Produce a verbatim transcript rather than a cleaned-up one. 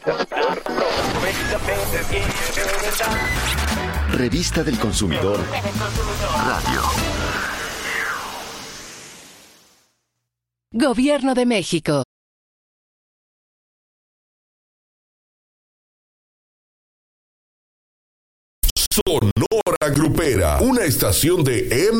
Revista del Consumidor Radio. Gobierno de México. Sonora Grupera, una estación de M